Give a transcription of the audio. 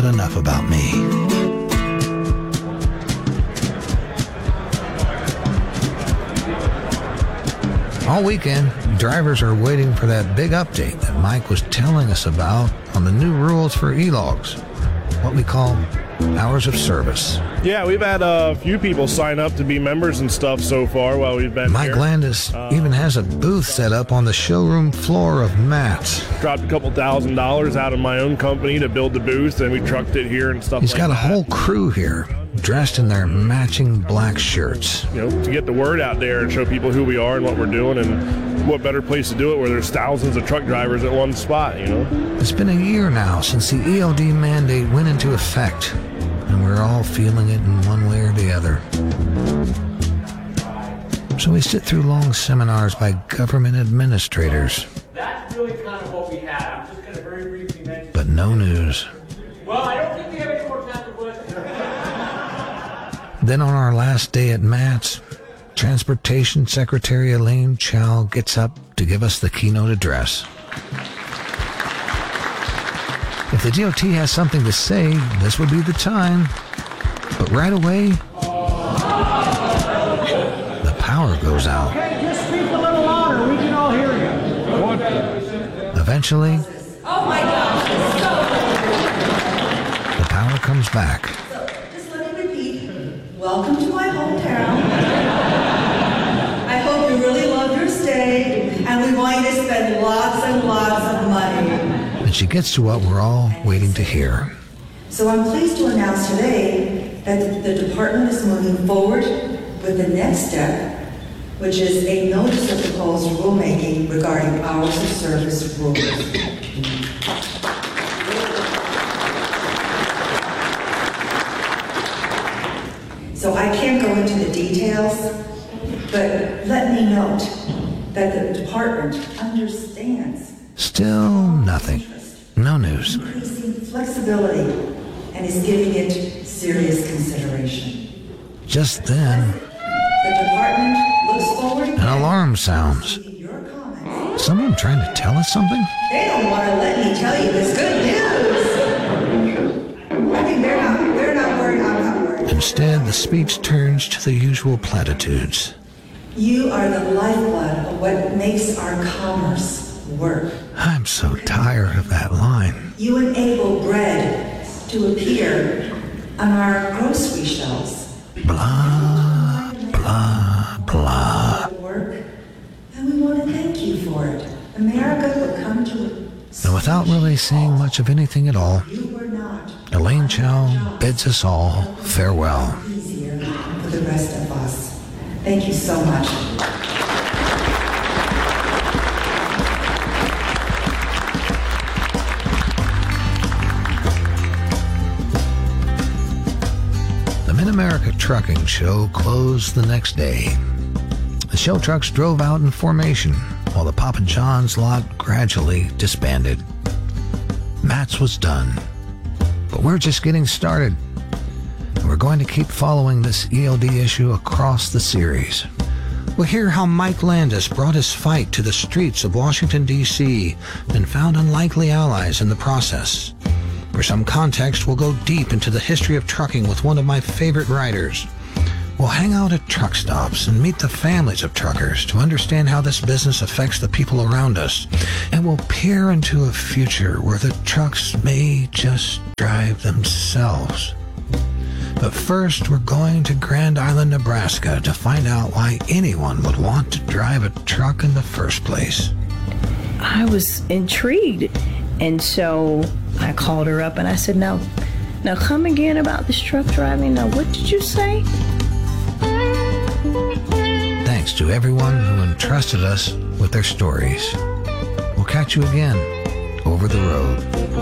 but enough about me. All weekend, drivers are waiting for that big update that Mike was telling us about on the new rules for e-logs, what we call hours of service. Yeah, we've had a few people sign up to be members and stuff so far while we've been Mike here. Landis even has a booth set up on the showroom floor of Matt's. Dropped a couple $1,000s out of my own company to build the booth, and we trucked it here and stuff He's like got a that. whole crew here, dressed in their matching black shirts. You know, to get the word out there and show people who we are and what we're doing, and what better place to do it where there's thousands of truck drivers at one spot, you know? It's been a year now since the ELD mandate went into effect, and we're all feeling it in one way or the other. So we sit through long seminars by government administrators. That's really kind of what we had. I'm just going to very briefly mention. But no news. Well, I don't think we have any more time to put. Then on our last day at Matt's, Transportation Secretary Elaine Chao gets up to give us the keynote address. If the DOT has something to say, this would be the time. But right away, the power goes out. Hey, just speak a little louder. We can all hear you. Eventually, Oh my gosh, the power comes back. so just let me repeat. Welcome to my hometown. I hope you really love your stay, and we want you to spend lots and lots of money. And she gets to what we're all waiting to hear. So I'm pleased to announce today that the department is moving forward with the next step, which is a notice of proposed rulemaking regarding hours of service rules. So I can't go into the details, but let me note that the department understands Still nothing. No news. increasing flexibility and is giving it serious consideration. Just then, The department looks forward an alarm sounds. to your comments. Someone trying to tell us something? They don't want to let me tell you this good news. I think they're not worried. I'm not worried. Instead, the speech turns to the usual platitudes. You are the lifeblood of what makes our commerce work. I'm so tired of that line. You enable bread to appear on our grocery shelves. Blah, blah, blah. Work, and we want to thank you for it. America will come to And without really saying much of anything at all, You were not Elaine Chao bids us all farewell. easier for the rest of us. Thank you so much. The Mid-America Trucking Show closed the next day. The show trucks drove out in formation while the Papa John's lot gradually disbanded. Matt's was done. But we're just getting started. And we're going to keep following this ELD issue across the series. We'll hear how Mike Landis brought his fight to the streets of Washington, D.C. and found unlikely allies in the process. For some context, we'll go deep into the history of trucking with one of my favorite writers. We'll hang out at truck stops and meet the families of truckers to understand how this business affects the people around us. And we'll peer into a future where the trucks may just drive themselves. But first, we're going to Grand Island, Nebraska to find out why anyone would want to drive a truck in the first place. I was intrigued, and so I called her up and I said, now come again about this truck driving. Now, what did you say? Thanks to everyone who entrusted us with their stories. We'll catch you again over the road.